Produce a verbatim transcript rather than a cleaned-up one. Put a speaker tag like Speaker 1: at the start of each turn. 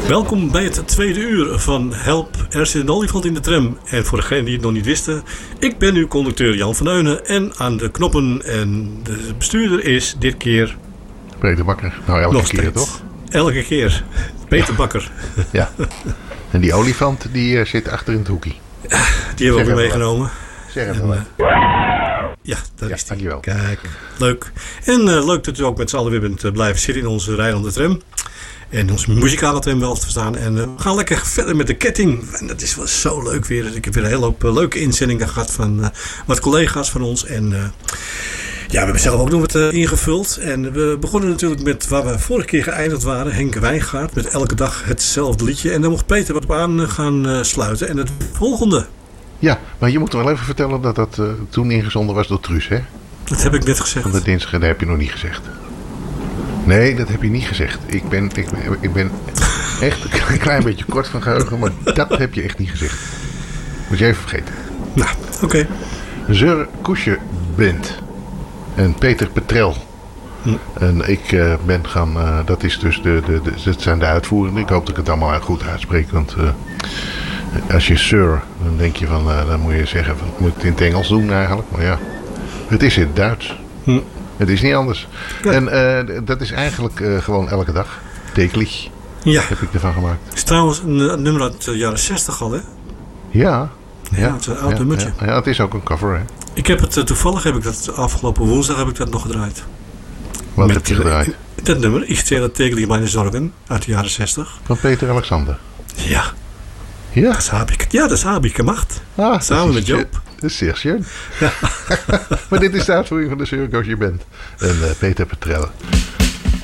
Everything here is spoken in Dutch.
Speaker 1: Welkom bij het tweede uur van Help, er zit een olifant in de tram. En voor degenen die het nog niet wisten, ik ben uw conducteur Jan van Eunen. En aan de knoppen en de bestuurder is dit keer...
Speaker 2: Peter Bakker. Nou, elke
Speaker 1: nog
Speaker 2: keer
Speaker 1: steeds.
Speaker 2: toch?
Speaker 1: Elke keer. Peter ja. Bakker.
Speaker 2: Ja. En die olifant die uh, zit achter in het hoekje.
Speaker 1: Die hebben we ook weer meegenomen.
Speaker 2: Zeg even wat.
Speaker 1: Ja, dat
Speaker 2: ja,
Speaker 1: is die.
Speaker 2: Dankjewel.
Speaker 1: Kijk, leuk. En uh, leuk dat u ook met z'n allen weer bent uh, blijven zitten in onze rijdende tram. En onze muzikale tram wel te verstaan. En uh, we gaan lekker verder met de ketting. En dat is wel zo leuk weer. Ik heb weer een hele hoop uh, leuke inzendingen gehad van uh, wat collega's van ons. En uh, ja, we hebben zelf ook nog wat uh, ingevuld. En we begonnen natuurlijk met waar we vorige keer geëindigd waren. Henk Wijngaard met elke dag hetzelfde liedje. En dan mocht Peter wat op aan gaan uh, sluiten. En het volgende.
Speaker 2: Ja, maar je moet wel even vertellen dat dat uh, toen ingezonden was door Truus, hè?
Speaker 1: Dat heb ik net gezegd.
Speaker 2: Van de dinsdag, dat heb je nog niet gezegd. Nee, dat heb je niet gezegd. Ik ben, ik, ik ben echt een klein beetje kort van geheugen, maar dat heb je echt niet gezegd. Moet je even vergeten.
Speaker 1: Nou, oké. Okay.
Speaker 2: Zeur Koesje Band en Peter Petrel. Hm. En ik uh, ben gaan, uh, dat is dus de, de, de, dat zijn de uitvoerenden. Ik hoop dat ik het allemaal goed uitspreek, want uh, als je Sir, dan denk je van, uh, dan moet je zeggen, van, moet je het in het Engels doen eigenlijk. Maar ja, het is in het Duits. Hm. Het is niet anders. Ja. En uh, dat is eigenlijk uh, gewoon elke dag. Täglich.
Speaker 1: Ja.
Speaker 2: Heb ik ervan gemaakt.
Speaker 1: Het is trouwens een, een nummer uit de jaren zestig al, hè?
Speaker 2: Ja.
Speaker 1: Ja, ja, het is een oud
Speaker 2: ja,
Speaker 1: nummertje.
Speaker 2: Ja, ja, het is ook een cover, hè? Ik
Speaker 1: heb het, uh, toevallig heb ik dat afgelopen woensdag heb ik dat nog gedraaid.
Speaker 2: Wat
Speaker 1: Met,
Speaker 2: heb je gedraaid?
Speaker 1: Uh, dat nummer, Ich zähle täglich meine Sorgen, uit de jaren zestig.
Speaker 2: Van Peter Alexander?
Speaker 1: Ja.
Speaker 2: Ja?
Speaker 1: Dat heb ik, ja, dat heb ik gemaakt. Ah, samen met Joop.
Speaker 2: Dat is zeer schön. Ja. Maar dit is de uitvoering van de Zeur Koesje Band. En uh, Peter Petrel.